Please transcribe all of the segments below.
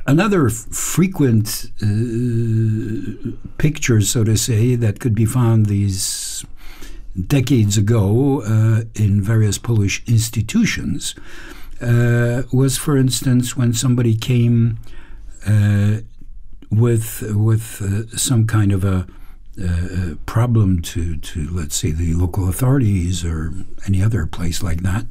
Another frequent picture, so to say, that could be found these decades ago in various Polish institutions was, for instance, when somebody came with some kind of a problem to, let's say, the local authorities or any other place like that.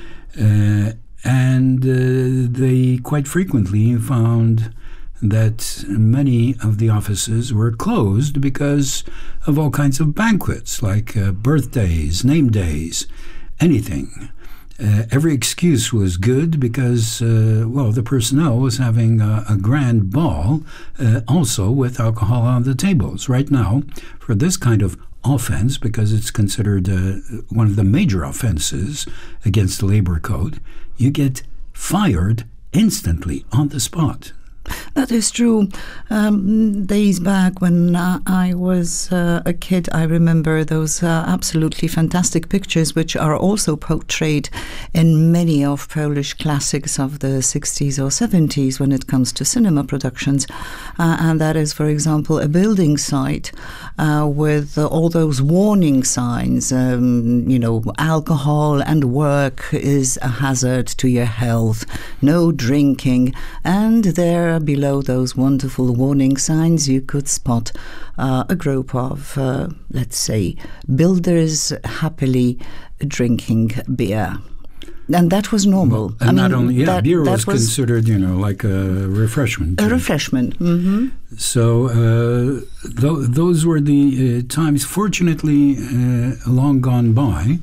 And they quite frequently found that many of the offices were closed because of all kinds of banquets, like birthdays, name days, anything. Every excuse was good because, the personnel was having a grand ball, also with alcohol on the tables. Right now, for this kind of offense, because it's considered one of the major offenses against the labor code, you get fired instantly on the spot. That is true. Days back when I was a kid, I remember those absolutely fantastic pictures, which are also portrayed in many of Polish classics of the 60s or 70s when it comes to cinema productions. And that is, for example, a building site with all those warning signs, alcohol and work is a hazard to your health, no drinking, and there below those wonderful warning signs, you could spot a group of, let's say, builders happily drinking beer. And that was normal. Beer was considered, like a refreshment. A refreshment. Mm-hmm. So those were the times, fortunately, long gone by.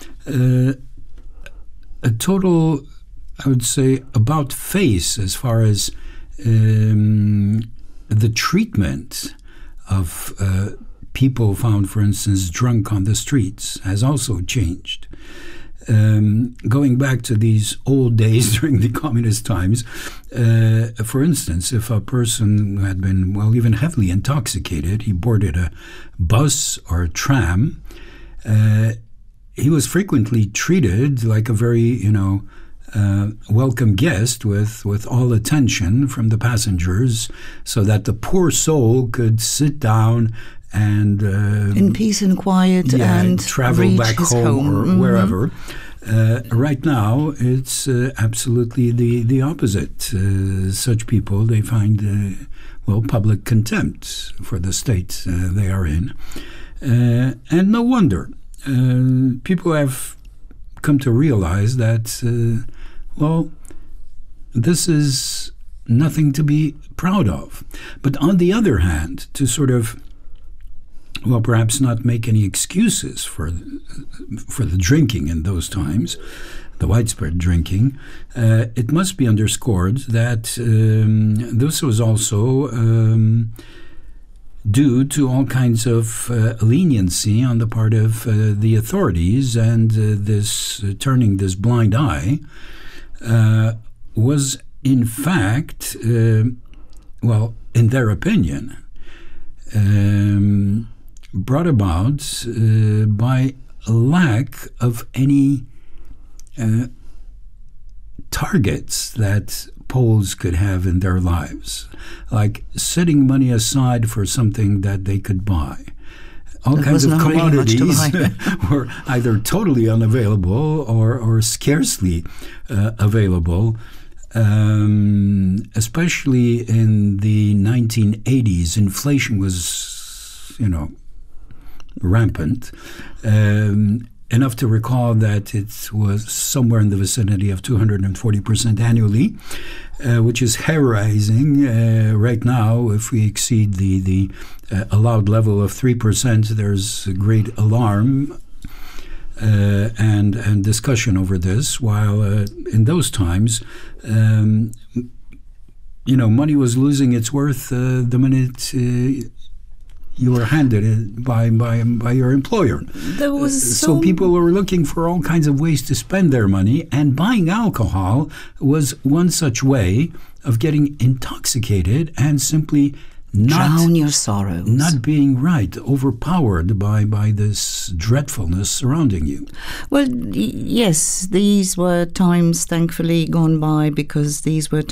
A total, I would say, about face as far as the treatment of people found, for instance, drunk on the streets has also changed. Going back to these old days during the communist times, for instance, if a person had been, even heavily intoxicated, he boarded a bus or a tram, he was frequently treated like a very, welcome guest with all attention from the passengers, so that the poor soul could sit down and in peace and quiet and travel back home or mm-hmm. wherever. Right now, it's absolutely the opposite. Such people, they find public contempt for the state they are in, and no wonder. People have come to realize that. This is nothing to be proud of. But on the other hand, to sort of, perhaps not make any excuses for the drinking in those times, the widespread drinking, it must be underscored that this was also due to all kinds of leniency on the part of the authorities, and this turning this blind eye was in fact, in their opinion, brought about by a lack of any targets that Poles could have in their lives, like setting money aside for something that they could buy. All kinds of commodities were either totally unavailable or scarcely available, especially in the 1980s. Inflation was, rampant, enough to recall that it was somewhere in the vicinity of 240% annually, which is hair-raising. Right now, if we exceed the allowed level of 3%, there's a great alarm and discussion over this, while in those times, money was losing its worth the minute you were handed it by your employer. So people were looking for all kinds of ways to spend their money, and buying alcohol was one such way of getting intoxicated and simply drown your sorrows. Not being overpowered by this dreadfulness surrounding you. Well, yes, these were times thankfully gone by, because these were